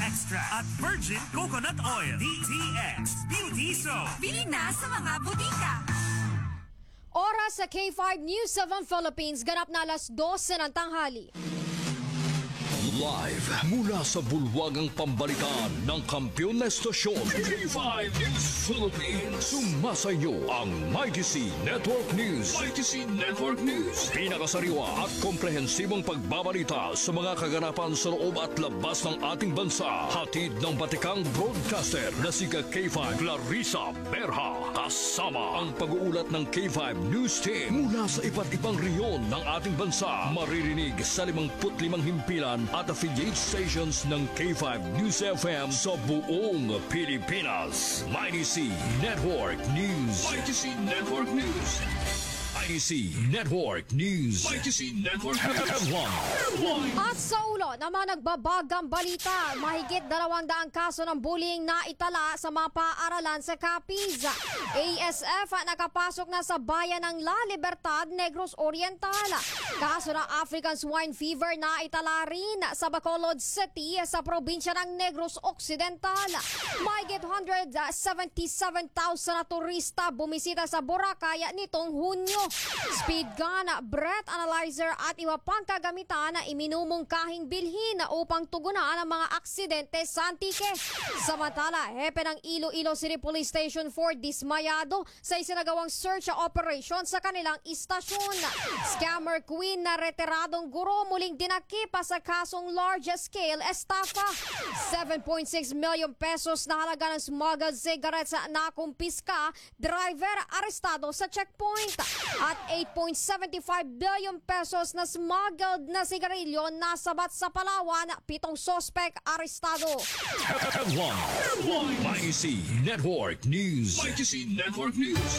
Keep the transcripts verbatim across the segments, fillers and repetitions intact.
Extra at Virgin Coconut Oil. D T X Beauty Soap. Bili na sa mga butika. Oras sa K five News seven Philippines, ganap na alas dose ng tanghali. Live mula sa bulwagang pambalitaan ng kampiyon na estasyon K five News Philippines. Sumasayo ang Mighty C Network News. Mighty C Network News. Pinakasariwa at komprehensibong pagbabalita sa mga kaganapan sa loob at labas ng ating bansa. Hatid ng batikang broadcaster na si K five Clarissa Berha. Kasama ang pag-uulat ng K five News Team mula sa iba't ibang reyon ng ating bansa. Maririnig sa limangput limang himpilan at affiliate stations ng K five News F M sa buong Pilipinas. Mighty C Network News. Mighty C Network News. Mighty C Network News. Mighty C Network Headline. At sa ulo ng mga nagbabagang balita, mahigit dalawang daang kaso ng bullying na itala sa mga paaralan sa Capiz. A S F nakapasok na sa bayan ng La Libertad, Negros Oriental. Kaso ng African Swine Fever na itala rin sa Bacolod City sa probinsya ng Negros Occidental. Mahigit one hundred seventy-seven thousand na turista bumisita sa Boracay nitong Hunyo. Speed gun, breath analyzer at iba pang kagamitan na iminumungkahing bilhin upang tugunan ang mga aksidente sa Antique. Samantala, hepe ng Iloilo City Police Station four dismayado sa isinagawang search operation sa kanilang istasyon. Scammer queen na retiradong guro muling dinakipa sa kasong large-scale estafa. seven point six million pesos na halaga ng smuggled cigarettes na kumpiska, driver arestado sa checkpoint. At eight point seven five billion pesos na smuggled na sigarilyo nasabat sa Palawan, pitong sospek arestado. Headline. Mighty C Network News. Mighty C Network News.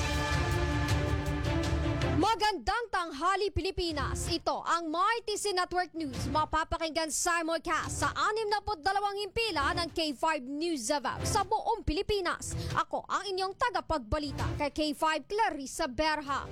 Magandang tanghali Pilipinas. Ito ang Mighty C Network News. Mapapakinggan simulcast sa anim na dalawang himpila ng K five News F M sa buong Pilipinas. Ako ang inyong tagapagbalita kay K five Clarissa Berha.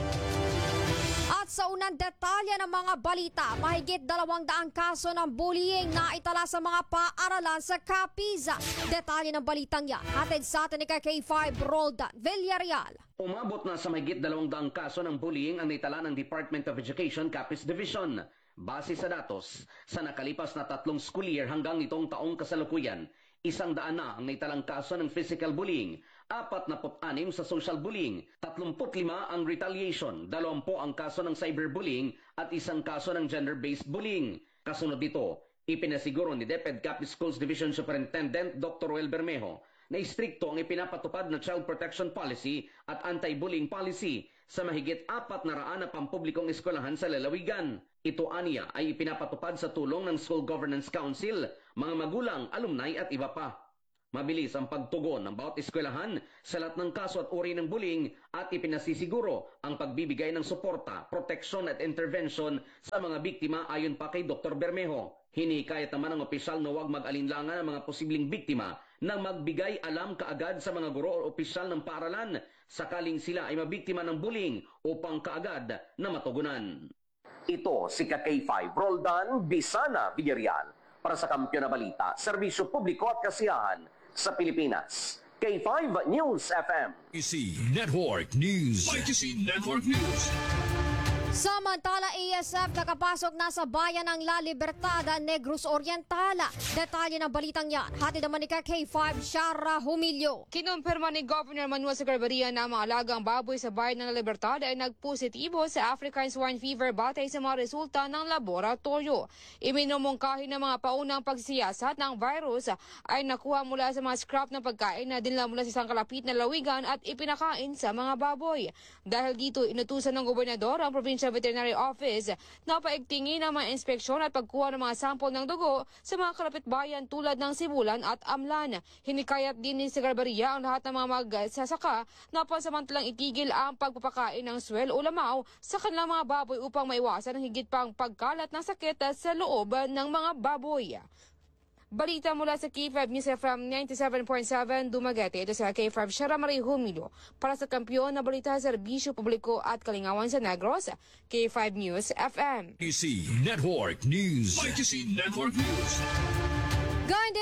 At sa unang detalye ng mga balita, mahigit dalawang daang kaso ng bullying na itala sa mga paaralan sa Capiz. Detalye ng balitang yan, hatid sa atin ni K five Roldan Villarreal. Umabot na sa mahigit dalawang daang kaso ng bullying ang naitala ng Department of Education Capiz Division. Base sa datos, sa nakalipas na tatlong school year hanggang nitong taong kasalukuyan, isang daan na ang naitalang kaso ng physical bullying, apat na anim sa social bullying, tatlumput lima ang retaliation, dalawampu ang kaso ng cyberbullying at isang kaso ng gender-based bullying. Kasunod dito, ipinasiguro ni DepEd Capiz Schools Division Superintendent Doctor Roel Bermejo na istrikto ang ipinapatupad na Child Protection Policy at Anti-Bullying Policy sa mahigit apat na raan na pampublikong eskwelahan sa lalawigan. Ito aniya ay ipinapatupad sa tulong ng School Governance Council, mga magulang, alumni at iba pa. Mabilis ang pagtugon ng bawat eskwelahan sa lahat ng kaso at uri ng bullying at ipinasisiguro ang pagbibigay ng suporta, proteksyon at intervention sa mga biktima ayon pa kay Doctor Bermejo. Hinikayat naman ng opisyal na huwag mag-alinlangan ang mga posibleng biktima na magbigay alam kaagad sa mga guro o opisyal ng paaralan sakaling sila ay mabiktima ng bullying upang kaagad na matugunan. Ito si K five Roldan Bisana Villarreal para sa Kampiyon na Balita, Serbisyo Publiko at Kasiyahan sa Pilipinas. K five News F M. Mighty C Network News. Mighty C Network News. Samantala, A S F nakapasok na sa bayan ng La Libertad, Negros Oriental. Detalye ng balitang yan, hatid naman ni K five Shara Humilio. Kinumpirma ni Governor Manuel Sagrabaria na mga alagang baboy sa bayan ng La Libertad ay nagpositibo sa African Swine Fever batay sa mga resulta ng laboratorio. Iminumungkahi ng mga paunang pagsiyasat ng virus ay nakuha mula sa mga scrap ng pagkain na dinala mula sa isang kalapit na lawigan at ipinakain sa mga baboy. Dahil dito, inutusan ng gobernador ang probinsya Veterinary Office na paigtingin ang mga inspeksyon at pagkuha ng mga sample ng dugo sa mga kalapitbayan tulad ng Sibulan at Amlan. Hinikayat din ni Sagrabaria ang lahat ng mga magsasaka na pansamantalang itigil ang pagpapakain ng swel o lamaw sa kanilang mga baboy upang maiwasan ang higit pang pagkalat ng sakit sa loob ng mga baboy. Balita mula sa K five News F M ninety-seven point seven Dumaguete. Ito sa K five Shara Marie Humilo para sa Kampiyon na Balita, Serbisyo Publiko at Kalingawan sa Negros, K five News F M. Mighty C Network News. Mighty C Network News. Gayun din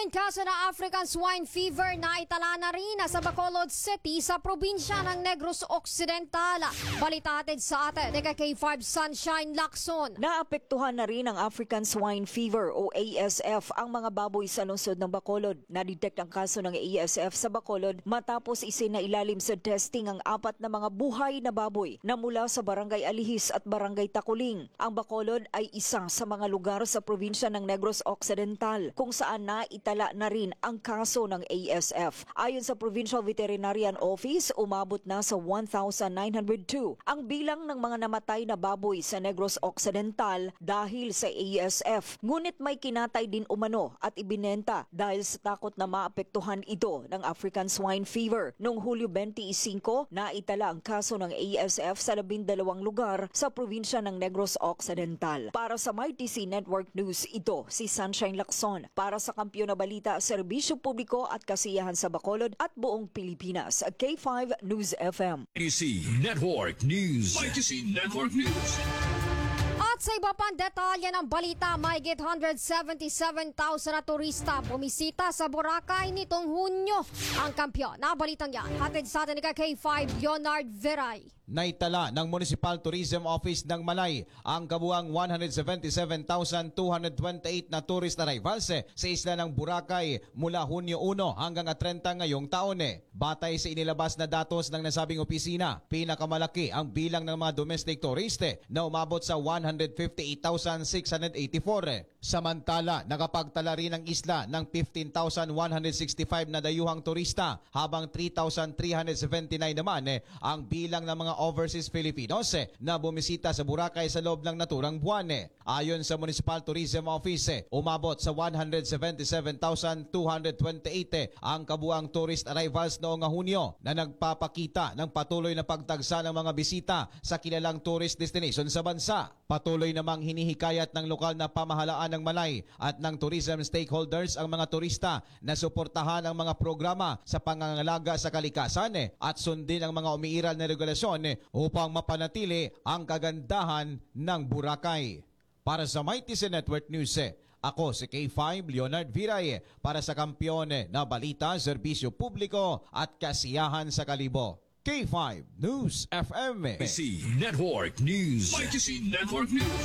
Matinding kaso ng African Swine Fever na itala na rin sa Bacolod City sa probinsya ng Negros Occidental. Balita atin sa atin ni K five Sunshine Lacson. Naapektuhan na rin ang African Swine Fever o A S F ang mga baboy sa lungsod ng Bacolod. Na-detect ang kaso ng A S F sa Bacolod matapos isinailalim sa testing ang apat na mga buhay na baboy na mula sa Barangay Alihis at Barangay Takuling. Ang Bacolod ay isa sa mga lugar sa probinsya ng Negros Occidental kung saan naitala na rin ang kaso ng A S F. Ayon sa Provincial Veterinarian Office, umabot na sa one thousand nine hundred two ang bilang ng mga namatay na baboy sa Negros Occidental dahil sa A S F. Ngunit may kinatay din umano at ibinenta dahil sa takot na maapektuhan ito ng African Swine Fever. Noong Hulyo twenty-five, naitala ang kaso ng A S F sa labindalawang lugar sa probinsya ng Negros Occidental. Para sa M Y T C Network News, ito si Sunshine Lacson. Para sa Kampiyon na Balita, Serbisyo Publiko at Kasiyahan sa Bacolod at buong Pilipinas, K five News F M. M Y T C Network News. M Y T C Network News. At sa iba pang detalye ng balita, mahigit one hundred seventy-seven thousand na turista bumisita sa Boracay nitong Hunyo. Ang kampiyon na balitang yan, hatid sa atin ni K five Leonard Veray. Naitala ng Municipal Tourism Office ng Malay ang kabuang one hundred seventy-seven thousand two hundred twenty-eight na tourist arrivals sa isla ng Boracay mula Hunyo one hanggang thirty ngayong taon. Batay sa inilabas na datos ng nasabing opisina, pinakamalaki ang bilang ng mga domestic tourist na umabot sa one hundred fifty-eight thousand six hundred eighty-four. Samantala, nakapagtala rin ang isla ng fifteen thousand one hundred sixty-five na dayuhang turista habang three thousand three hundred seventy-nine naman ang bilang ng mga overseas Filipinos na bumisita sa Boracay sa loob ng naturang buwan. Ayon sa Municipal Tourism Office, umabot sa one hundred seventy-seven thousand two hundred twenty-eight ang kabuang tourist arrivals noong Hunyo na nagpapakita ng patuloy na pagtagsa ng mga bisita sa kilalang tourist destination sa bansa. Patuloy namang hinihikayat ng lokal na pamahalaan ng Malay at ng tourism stakeholders ang mga turista na suportahan ang mga programa sa pangangalaga sa kalikasan at sundin ang mga umiiral na regulasyon upang mapanatili ang kagandahan ng Boracay. Para sa M Y T C Network News, ako si K five Leonard Viray para sa Kampiyon na Balita, Serbisyo Publiko at Kasiyahan sa Kalibo. K five News F M. M Y T C Network News. M Y T C Network News.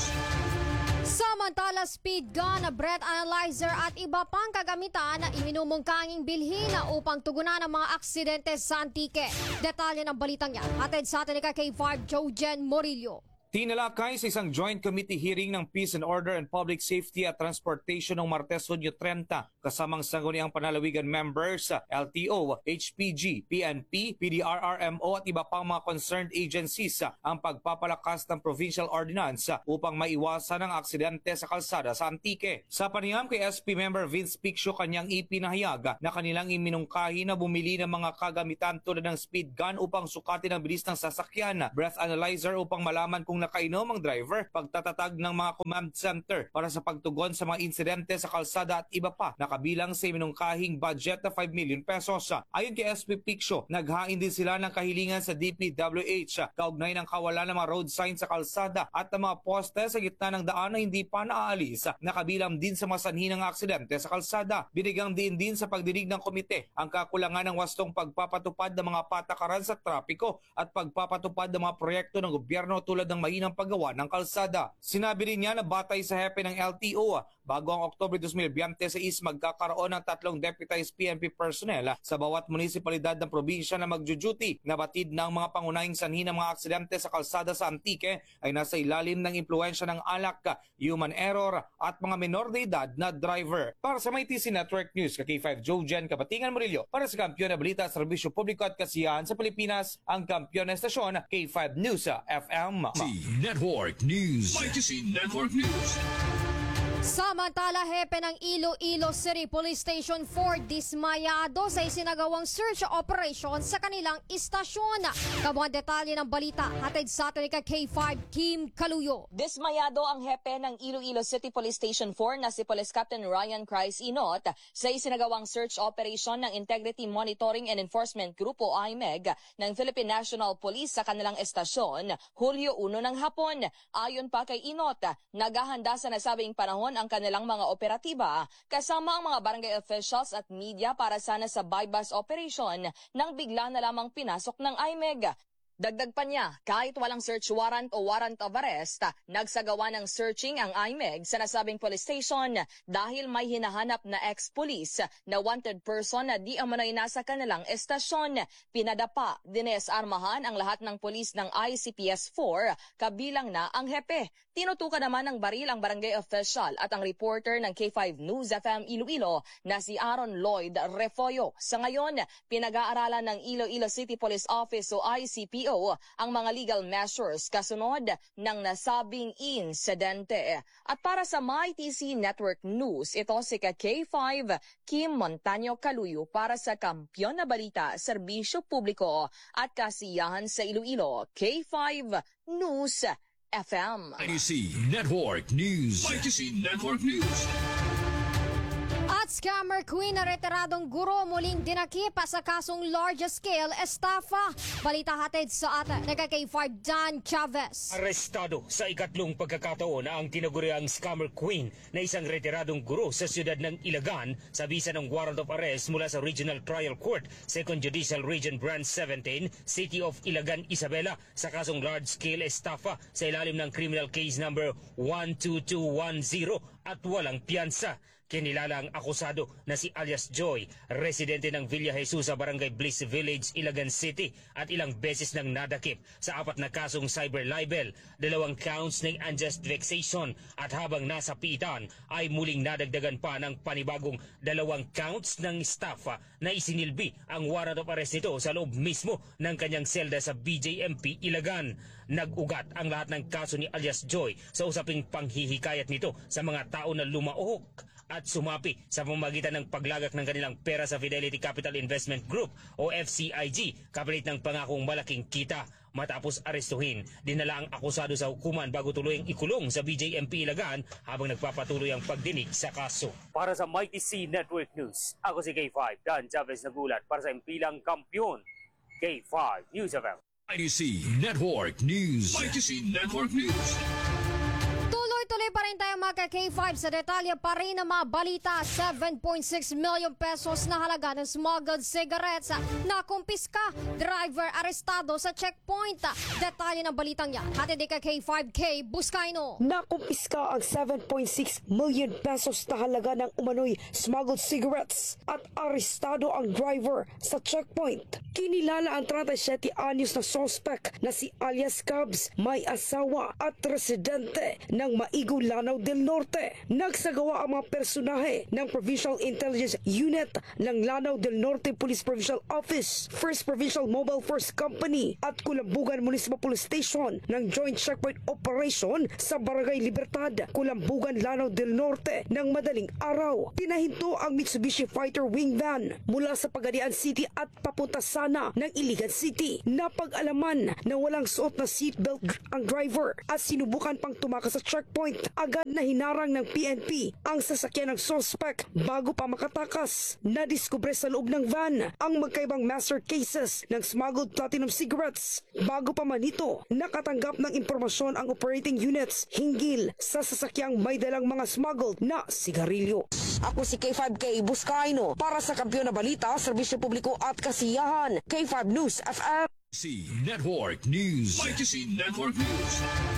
Samantala, speed gun, breath analyzer at iba pang kagamitan na iminumungkanging bilhin upang tugunan ang mga aksidente sa Antique. Detalye ng balitang yan, hatid sa atin ni K five Jojen Morillo. Tinalakay sa isang joint committee hearing ng Peace and Order and Public Safety at Transportation ng Martes, Hunyo thirty, kasamang sangguniang panlalawigan members sa L T O, H P G, P N P, P D R R M O at iba pang mga concerned agencies ang pagpapalakas ng provincial ordinance upang maiwasan ang aksidente sa kalsada sa Antique. Sa panayam kay S P member Vince Piccio, kanyang ipinahayag na kanilang iminungkahi na bumili ng mga kagamitan tulad ng speed gun upang sukatin ang bilis ng sasakyan, breath analyzer upang malaman kung nakainom ang driver, pagtatatag ng mga command center para sa pagtugon sa mga insidente sa kalsada at iba pa, nakabilang sa iminungkahing budget na five million pesos. Ayon kay S P Piccio, naghain din sila ng kahilingan sa D P W H kaugnay ng kawalan ng mga road signs sa kalsada at ng mga poste sa gitna ng daan na hindi pa naaalis, nakabilang din sa masanhi ng aksidente sa kalsada. Binigang din din sa pagdinig ng komite ang kakulangan ng wastong pagpapatupad ng mga patakaran sa trapiko at pagpapatupad ng mga proyekto ng gobyerno tulad ng ng paggawa ng kalsada. Sinabi rin niya na batay sa hepe ng L T O, bago ang Oktubre twenty twenty-six magkakaroon ng tatlong deputized P N P personnel sa bawat munisipalidad ng probinsya na magjuduty. Nabatid ng mga pangunahing sanhi ng mga aksidente sa kalsada sa Antique ay nasa ilalim ng impluensya ng alak, human error at mga menor de edad na driver. Para sa M Y T C Network News, K five Jojen Kapatingan Murillo, para sa Kampiyon na Balita, Serbisyo Publiko at Kasiyahan sa Pilipinas, ang kampiyon na estasyon K five News F M. Network News. M Y T C Network News. Samantala, hepe ng Iloilo City Police Station four dismayado sa isinagawang search operation sa kanilang istasyon. Kabuang detalye ng balita, hatid sa atin ni K five Kim Kaluyo. Dismayado ang hepe ng Iloilo City Police Station four na si Police Captain Ryan Crice Inot sa isinagawang search operation ng Integrity Monitoring and Enforcement Group o I M E G ng Philippine National Police sa kanilang estasyon Hulyo one ng hapon. Ayon pa kay Inot, naghahanda sa nasabing panahon sinuspan ang kanilang mga operatiba kasama ang mga barangay officials at media para sana sa bypass operation nang bigla na lamang pinasok ng I M E G. Dagdag pa niya, kahit walang search warrant o warrant of arrest, nagsagawa ng searching ang I M E G sa nasabing police station dahil may hinahanap na ex-police na wanted person na di umano'y nasa kanilang estasyon. Pinadapa, dinesarmahan ang lahat ng polis ng I C P S four, kabilang na ang hepe. Tinutukan naman ng baril ang barangay official at ang reporter ng K five News F M Iloilo na si Aaron Lloyd Refollo. Sa ngayon, pinag-aaralan ng Iloilo City Police Office o I C P O ang mga legal measures kasunod ng nasabing insidente. At para sa My T C Network News, ito si K five Kim Montaño Caluyo para sa Kampiyon na Balita, Serbisyo Publiko at Kasiyahan sa Iloilo. K five News F M. I T C Network News. I T C Network News. At scammer queen na retiradong guro muling dinakip sa kasong large-scale estafa. Balita hatid sa atin nag K five Dan Chavez. Arestado sa ikatlong pagkakataon ang tinaguriang scammer queen na isang retiradong guro sa siyudad ng Ilagan sa bisa ng warrant of arrest mula sa Regional Trial Court, Second Judicial Region Branch seventeen, City of Ilagan, Isabela sa kasong large-scale estafa sa ilalim ng criminal case number one two two one zero at walang piyansa. Kinilala ang akusado na si alias Joy, residente ng Villa Jesus sa Barangay Bliss Village, Ilagan City at ilang beses nang nadakip sa apat na kasong cyber libel, dalawang counts ng unjust vexation at habang nasa piitan ay muling nadagdagan pa ng panibagong dalawang counts ng estafa na isinilbi ang warrant of arrest nito sa loob mismo ng kanyang selda sa B J M P Ilagan. Nag-ugat ang lahat ng kaso ni alias Joy sa usaping panghihikayat nito sa mga tao na lumaok at sumapi sa pamamagitan ng paglagak ng kanilang pera sa Fidelity Capital Investment Group o F C I G kapalit ng pangakong malaking kita. Matapos arestuhin, dinala ang akusado sa hukuman bago tuluyang ikulong sa B J M P Ilagan habang nagpapatuloy ang pagdinig sa kaso. Para sa My T C Network News, ako si K five Dan Chavez nagulat para sa impilang kampiyon. K five News F M. I T C Network News. I T C Network News. Tuloy-tuloy pa rin tayo mga K five sa detalye pa rin ng mga balita. seven point six million pesos na halaga ng smuggled cigarettes na kumpiska. Driver arestado sa checkpoint. Detalye ng balitang yan hatid ni K five K Buscaino. Nakumpiska ang seven point six million pesos na halaga ng umano'y smuggled cigarettes at arestado ang driver sa checkpoint. Kinilala ang thirty-seven anyos na suspect na si alias Cubs, may asawa at residente ng Maigo, Lanao del Norte. Nagsagawa ang mga personahe ng Provincial Intelligence Unit ng Lanao del Norte Police Provincial Office, First Provincial Mobile Force Company at Kulambugan Municipal Police Station ng Joint Checkpoint Operation sa Barangay Libertad, Kulambugan, Lanao del Norte ng madaling araw. Pinahinto ang Mitsubishi Fighter Wing Van mula sa Pagadian City at papunta sana ng Iligan City. Napag-alaman na walang suot na seatbelt ang driver at sinubukan pang tumakas sa checkpoint. Agad na hinarang ng P N P ang sasakyan ng suspect bago pa makatakas. Nadiskubre sa loob ng van ang magkaibang master cases ng smuggled platinum cigarettes. Bago pa man ito, nakatanggap ng impormasyon ang operating units hinggil sa sasakyang may dalang mga smuggled na sigarilyo. Ako si K five K Buscaino para sa Kampiyon na Balita, Serbisyo Publiko at Kasiyahan. K five News F M. C Network News. I T C Network News.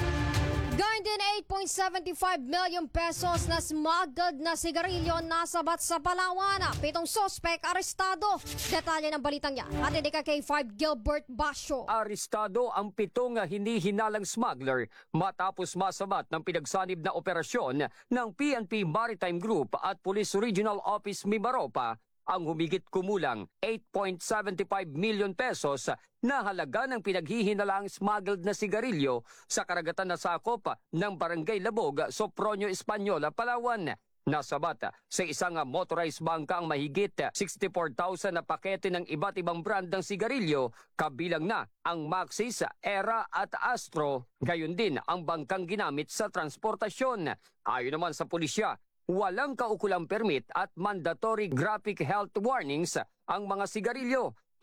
Gayun din eight point seven five million pesos na smuggled na sigarilyo nasabat sa Palawan. Pitong suspect arestado. Detalye ng balitang yan hatid ni K five Gilbert Basyo. Arestado ang pitong hindi hinalang smuggler matapos masabat ng pinagsanib na operasyon ng P N P Maritime Group at Police Regional Office Mimaropa ang humigit kumulang eight point seven five million pesos na halaga ng pinaghihinalaang smuggled na sigarilyo sa karagatan na sakop ng Barangay Labog, Sopronio, Española, Palawan. Nasabat sa isang motorized bangka ang mahigit sixty-four thousand na pakete ng iba't ibang brand ng sigarilyo, kabilang na ang Maxis, Era at Astro, gayon din ang bangkang ginamit sa transportasyon. Ayon naman sa pulisya, walang kaukulang permit at mandatory graphic health warnings ang mga sigarilyo.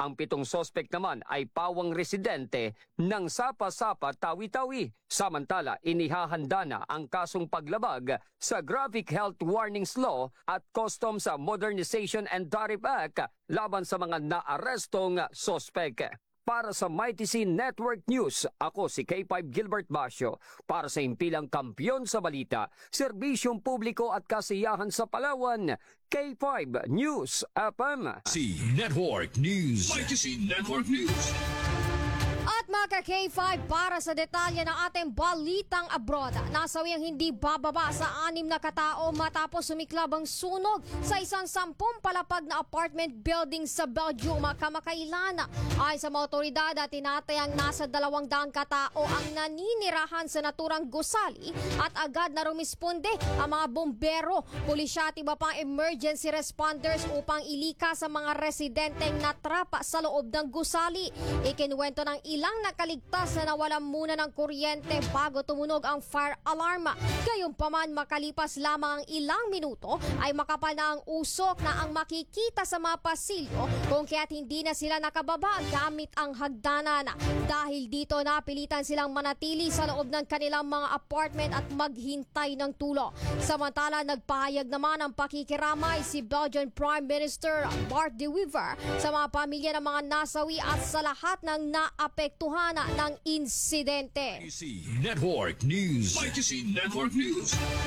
Ang pitong sospek naman ay pawang residente ng Sapa-Sapa, Tawi-Tawi. Samantala, inihahanda na ang kasong paglabag sa Graphic Health Warnings Law at Customs Modernization and Tariff Act laban sa mga naarestong sospek. Para sa Mighty C Network News, ako si K five Gilbert Basio. Para sa impilang kampiyon sa balita, serbisyong publiko at kasiyahan sa Palawan, K five News F M. C Network News. Mighty C Network News. At mga ka-K five, para sa detalye ng ating balitang abroad, nasawi ang hindi bababa sa anim na katao matapos sumiklab ang sunog sa isang sampung palapag na apartment building sa Belgium kamakailan. Ayon sa mga otoridad, tinatayang nasa dalawang daang katao ang naninirahan sa naturang gusali at agad na rumisponde ang mga bombero, pulisya at iba pang emergency responders upang ilikas sa mga residenteng natrapa sa loob ng gusali. Ikinuwento ng ilang nakaligtas na nawalan muna ng kuryente bago tumunog ang fire alarm. Gayunpaman, makalipas lamang ang ilang minuto ay makapal na ang usok na ang makikita sa mga pasilyo kung kaya't hindi na sila nakababa gamit ang hagdanan. Dahil dito, napilitan silang manatili sa loob ng kanilang mga apartment at maghintay ng tulong. Samantala, nagpahayag naman ng pakikiramay si Belgian Prime Minister Bart De Wever sa mga pamilya ng mga nasawi at sa lahat ng naapektuhan ng insidente. Mighty C Network News. Mighty C Network News.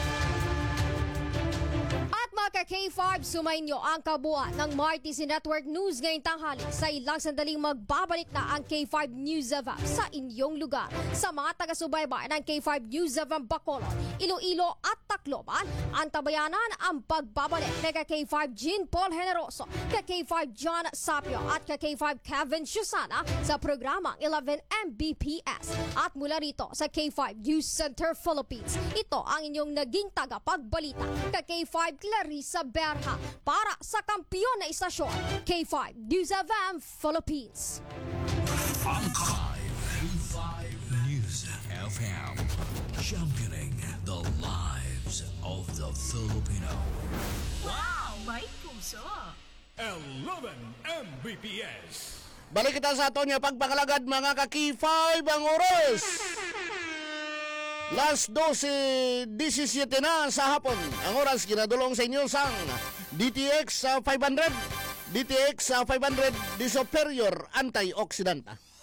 At mga ka-K five, sumainyo ang kabuuan ng Mighty C Network News ngayong tanghali. Sa ilang sandaling magbabalik na ang K five News F M sa inyong lugar. Sa mga taga-subaybay ng K five News F M Bacolod, Iloilo at Tacloban, ang tabayanan ang pagbabalik ni ka-K five Jean Paul Generoso, ka-K five John Sapio at ka-K five Kevin Susana sa programang eleven M B P S. At mula rito sa K five News Center Philippines, ito ang inyong naging tagapagbalita, ka-K five Clarissa Berha, para sa kampiyon na istasyon, K five News F M Philippines. K five News F M, championing the lives of the Filipino. Wow! May puso! eleven M B P S. Balik kita sa ato niya pagpakalagad mga ka-K five ang oras. Last dose disisiete na sa hapon. Ang oras ginadulong sa inyo sang D T X five hundred, D T X five hundred, di superior antioxidant.